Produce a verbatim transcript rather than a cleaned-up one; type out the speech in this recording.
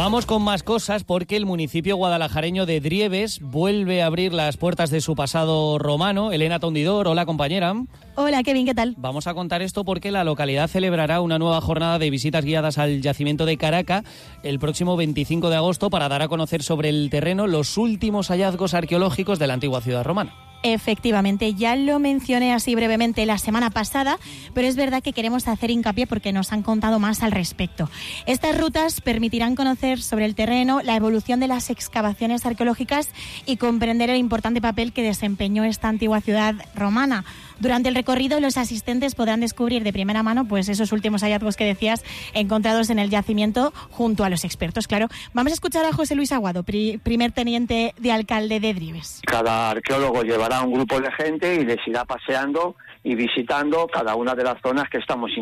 Vamos con más cosas porque el municipio guadalajareño de Drieves vuelve a abrir las puertas de su pasado romano. Elena Tondidor, hola compañera. Hola Kevin, ¿qué tal? Vamos a contar esto porque la localidad celebrará una nueva jornada de visitas guiadas al yacimiento de Caraca el próximo veinticinco de agosto para dar a conocer sobre el terreno los últimos hallazgos arqueológicos de la antigua ciudad romana. Efectivamente, ya lo mencioné así brevemente la semana pasada, pero es verdad que queremos hacer hincapié porque nos han contado más al respecto. Estas rutas permitirán conocer sobre el terreno, la evolución de las excavaciones arqueológicas y comprender el importante papel que desempeñó esta antigua ciudad romana. Durante el recorrido, los asistentes podrán descubrir de primera mano pues esos últimos hallazgos que decías encontrados en el yacimiento junto a los expertos. Claro, vamos a escuchar a José Luis Aguado, pri- primer teniente de alcalde de Drieves. Cada arqueólogo llevará un grupo de gente y les irá paseando y visitando cada una de las zonas que estamos